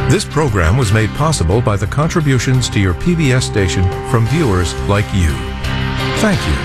This program was made possible by the contributions to your PBS station from viewers like you. Thank you.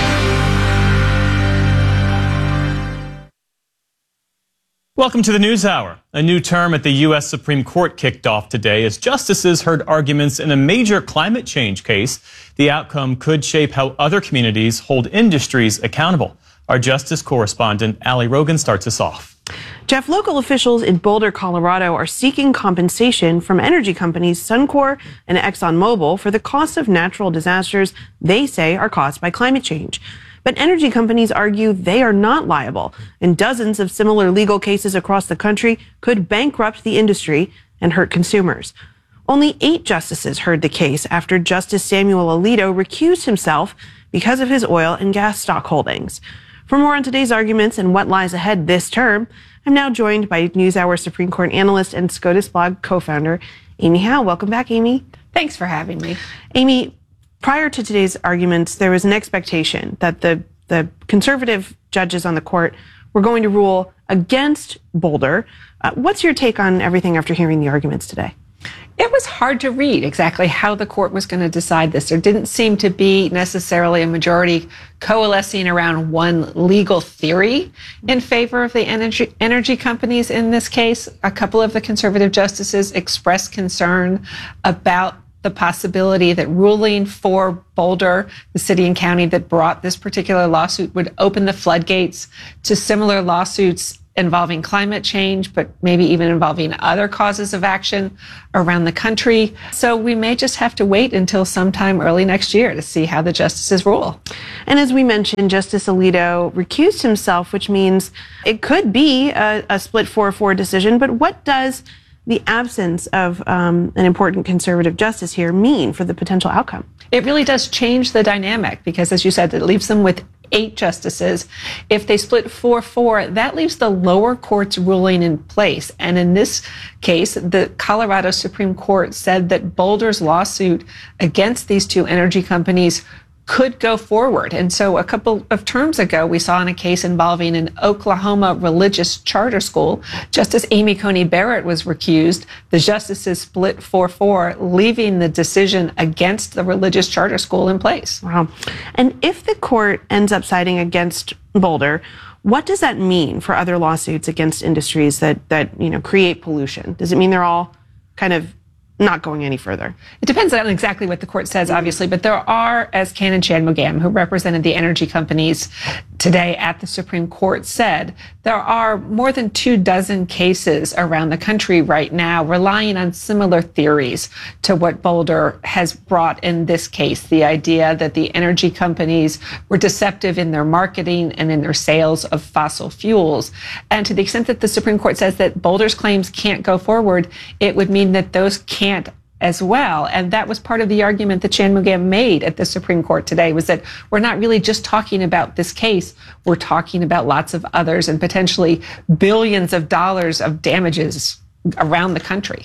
Welcome to the News Hour. A new term at the U.S. Supreme Court kicked off today as justices heard arguments in a major climate change case. The outcome could shape how other communities hold industries accountable. Our justice correspondent, Allie Rogan, starts us off. Jeff, local officials in Boulder, Colorado are seeking compensation from energy companies Suncor and ExxonMobil for the cost of natural disasters they say are caused by climate change. But energy companies argue they are not liable, and dozens of similar legal cases across the country could bankrupt the industry and hurt consumers. Only 8 justices heard the case after Justice Samuel Alito recused himself because of his oil and gas stock holdings. For more on today's arguments and what lies ahead this term, I'm now joined by NewsHour Supreme Court analyst and SCOTUS blog co-founder, Amy Howe. Welcome back, Amy. Thanks for having me. Amy, prior to today's arguments, there was an expectation that the conservative judges on the court were going to rule against Boulder. What's your take on everything after hearing the arguments today? It was hard to read exactly how the court was going to decide this. There didn't seem to be necessarily a majority coalescing around one legal theory in favor of the energy companies in this case. A couple of the conservative justices expressed concern about the possibility that ruling for Boulder, the city and county that brought this particular lawsuit, would open the floodgates to similar lawsuits involving climate change, but maybe even involving other causes of action around the country. So we may just have to wait until sometime early next year to see how the justices rule. And as we mentioned, Justice Alito recused himself, which means it could be a split 4-4 decision. But what does the absence of an important conservative justice here mean for the potential outcome? It really does change the dynamic because, as you said, it leaves them with 8 justices. If they split 4-4, that leaves the lower court's ruling in place. And in this case, the Colorado Supreme Court said that Boulder's lawsuit against these 2 energy companies could go forward. And so a couple of terms ago, we saw in a case involving an Oklahoma religious charter school, Justice Amy Coney Barrett was recused. The justices split 4-4, leaving the decision against the religious charter school in place. Wow. And if the court ends up siding against Boulder, what does that mean for other lawsuits against industries that create pollution? Does it mean they're all kind of not going any further? It depends on exactly what the court says, obviously, but there are, as Canon Shanmugam, who represented the energy companies today at the Supreme Court, said, there are more than 24 cases around the country right now relying on similar theories to what Boulder has brought in this case. The idea that the energy companies were deceptive in their marketing and in their sales of fossil fuels. And to the extent that the Supreme Court says that Boulder's claims can't go forward, it would mean that those can't as well. And that was part of the argument that Shanmugam made at the Supreme Court today, was that we're not really just talking about this case, we're talking about lots of others and potentially billions of dollars of damages around the country.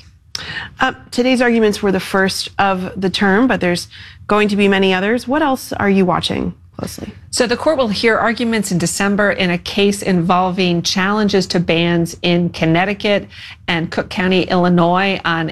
Today's arguments were the first of the term, but there's going to be many others. What else are you watching closely? So the court will hear arguments in December in a case involving challenges to bans in Connecticut and Cook County, Illinois on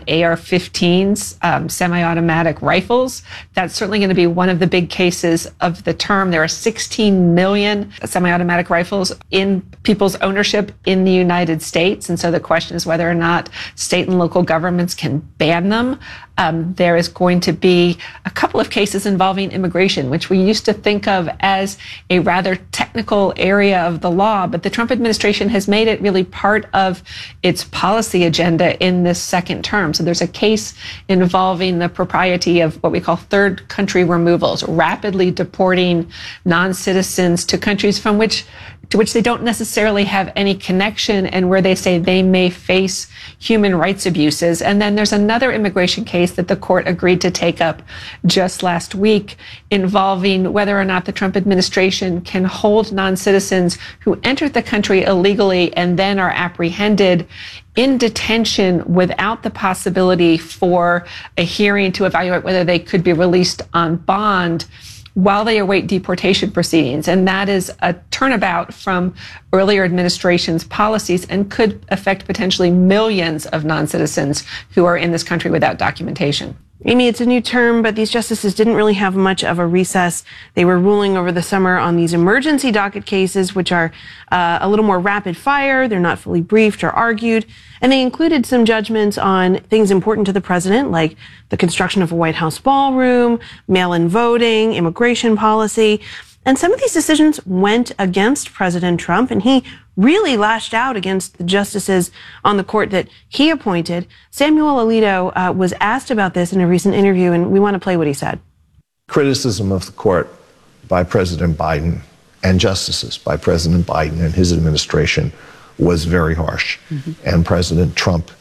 AR-15s, semi-automatic rifles. That's certainly going to be one of the big cases of the term. There are 16 million semi-automatic rifles in people's ownership in the United States. And so the question is whether or not state and local governments can ban them. There is going to be a couple of cases involving immigration, which we used to think of as a rather technical area of the law, but the Trump administration has made it really part of its policy agenda in this second term. So there's a case involving the propriety of what we call third country removals, rapidly deporting non-citizens to countries to which they don't necessarily have any connection and where they say they may face human rights abuses. And then there's another immigration case that the court agreed to take up just last week involving whether or not the Trump administration can hold non-citizens who entered the country illegally and then are apprehended in detention without the possibility for a hearing to evaluate whether they could be released on bond while they await deportation proceedings. And that is a turnabout from earlier administration's policies and could affect potentially millions of non-citizens who are in this country without documentation. Amy, it's a new term, but these justices didn't really have much of a recess. They were ruling over the summer on these emergency docket cases, which are a little more rapid fire. They're not fully briefed or argued. And they included some judgments on things important to the president, like the construction of a White House ballroom, mail-in voting, immigration policy. And some of these decisions went against President Trump, and he really lashed out against the justices on the court that he appointed. Samuel Alito was asked about this in a recent interview, and we want to play what he said. Criticism of the court by President Biden and justices by President Biden and his administration was very harsh. And President Trump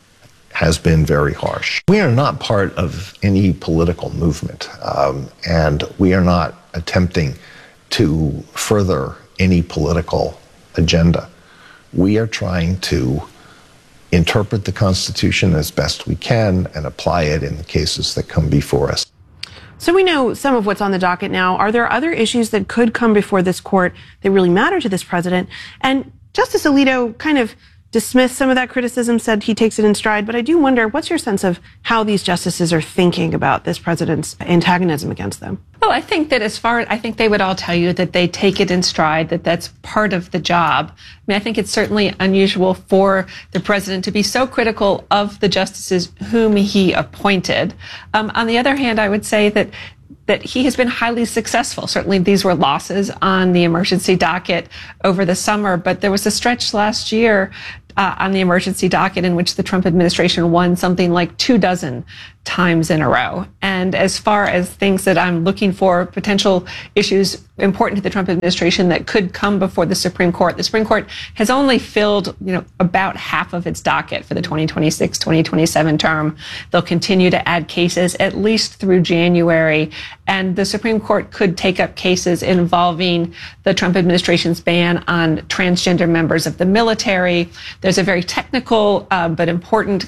has been very harsh. We are not part of any political movement, and we are not attempting to further any political agenda. We are trying to interpret the Constitution as best we can and apply it in the cases that come before us. So we know some of what's on the docket now. Are there other issues that could come before this court that really matter to this president? And Justice Alito kind of dismissed some of that criticism, said he takes it in stride. But I do wonder, what's your sense of how these justices are thinking about this president's antagonism against them? Well, I think that I think they would all tell you that they take it in stride, that that's part of the job. I mean, I think it's certainly unusual for the president to be so critical of the justices whom he appointed. On the other hand, I would say that he has been highly successful. Certainly these were losses on the emergency docket over the summer, but there was a stretch last year on the emergency docket in which the Trump administration won something like 24 times in a row. And as far as things that I'm looking for, potential issues important to the Trump administration that could come before the Supreme Court has only filled, about half of its docket for the 2026-2027 term. They'll continue to add cases at least through January. And the Supreme Court could take up cases involving the Trump administration's ban on transgender members of the military. There's a very technical but important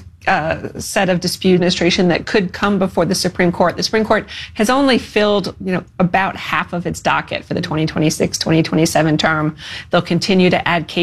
set of dispute administration that could come before the Supreme Court. The Supreme Court has only filled, about half of its docket for the 2026-2027 term. They'll continue to add cases